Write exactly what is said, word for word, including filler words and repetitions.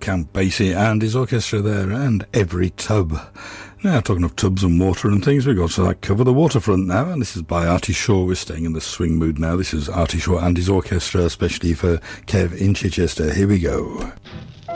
Count Basie and his orchestra there, and Every Tub. Now, talking of tubs and water and things, we've got to like, cover the waterfront now, and this is by Artie Shaw. We're staying in the swing mood now. This is Artie Shaw and his orchestra, especially for Kev in Chichester. Here we go.